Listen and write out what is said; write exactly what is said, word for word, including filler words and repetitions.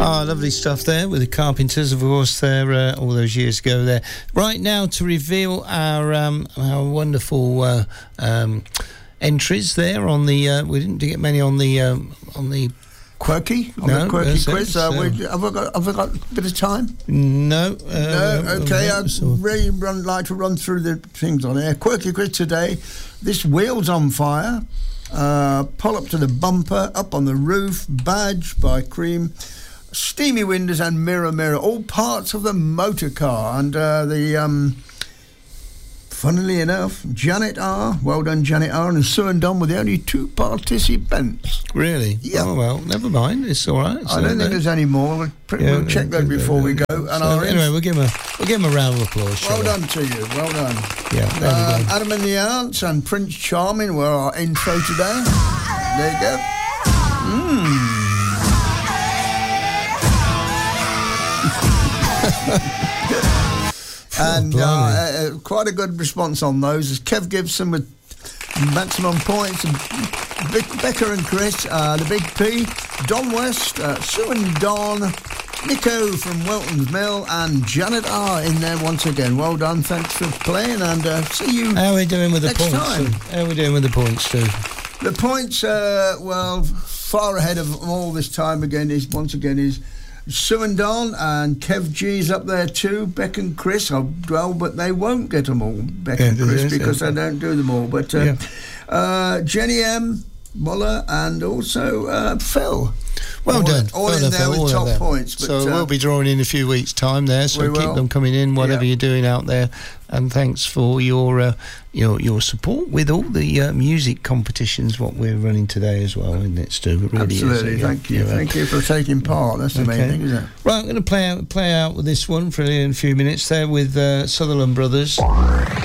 Ah, lovely stuff there with the Carpenters, of course, there uh, all those years ago there. Right now, to reveal our um, our wonderful uh, um, entries there on the... Uh, we didn't get many on the... Um, on the Quirky? On no, the quirky so, quiz? Uh, so. we, have, I got, have I got a bit of time? No. Uh, no, okay. uh, I'd so. really run, like to run through the things on here. Quirky quiz today. This wheel's on fire. Uh, pull up to the bumper, up on the roof, badge by Cream, steamy windows and mirror, mirror, all parts of the motor car. And uh, the... Um, Funnily enough, Janet R. Well done, Janet R. And Sue and Don were the only two participants. Really? Yeah. Oh, well, never mind. It's all right. I don't think there's any more. We'll, pretty, Yeah, we'll check that before we go. And so, our anyway, we'll give him a we'll give him a round of applause. Well we? done to you. Well done. Yeah. There Uh, we go. Adam and the Ants and Prince Charming were our intro today. There you go. Mmm. And uh, uh, quite a good response on those. There's Kev Gibson with maximum points, and Be- Becca and Chris, uh, the Big P, Don West, uh, Sue and Don, Nico from Welton's Mill, and Janet R in there once again. Well done, thanks for playing, and uh, see you. How are we doing with the next points? time. How are we doing with the points, too? The points, uh, well, far ahead of all this time again is once again is Sue and Don, and Kev G's up there too. Beck and Chris, oh, well, but they won't get them all, Beck Yeah, and Chris, yes, because yeah. they don't do them all. But uh, Yeah. uh, Jenny M, Muller, and also uh, Phil. Well all, done. All well in done, there Phil, with all top there. points. But, so uh, we'll be drawing in a few weeks' time there, so we keep will. them coming in, whatever Yeah. you're doing out there. And thanks for your uh, your your support with all the uh, music competitions, what we're running today as well, isn't it, Stu? It really Absolutely, is. thank you. Yeah. Thank you for taking part. That's the main Okay. thing, isn't it? Right, I'm going to play out, play out with this one for a few minutes there with uh, Sutherland Brothers.